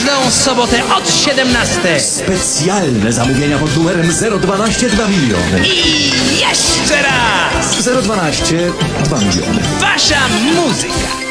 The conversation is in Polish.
każdą sobotę od 17. Specjalne zamówienia pod numerem 012 2 miliony. I jeszcze raz! 012 2 miliony. Wasza muzyka.